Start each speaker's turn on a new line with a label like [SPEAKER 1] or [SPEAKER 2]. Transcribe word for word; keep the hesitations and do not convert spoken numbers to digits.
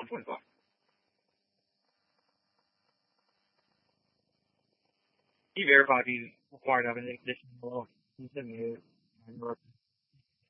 [SPEAKER 1] one twenty-five. E-Verify if you required to have an additional. He's the mute.